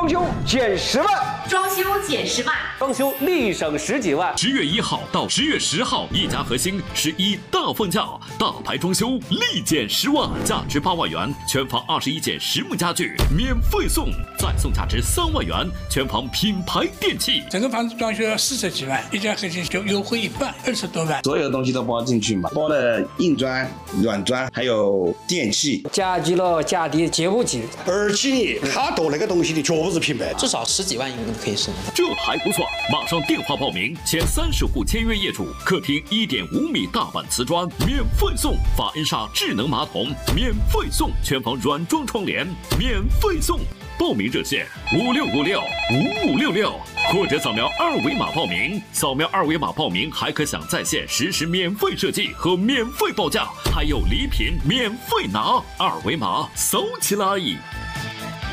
修减10万， 装修减10万， 装修立省10几万。 10月1号到10月10号，一家核心11大放价，大牌装修立减10万，价值8万元，全房21件实木家具免费送，再送价值3万元，全房品牌电器。 整个房子装修要40几万，一家核心就优惠一半，20多万。 所有的东西都包进去嘛，包了硬砖、软砖，还有电器。 家具了家电接不起， 而且他做那个东西的绝不是品牌， 至少10几万应该可以省。 这还不错，马上电话报名，前30户签约业主，客厅1.5米大板瓷砖免费送，法恩莎智能马桶免费送，全房软装窗帘免费送。报名热线56565566，或者扫描2维码报名。扫描2维码报名还可享在线实时免费设计和免费报价，还有礼品免费拿。2维码扫起来。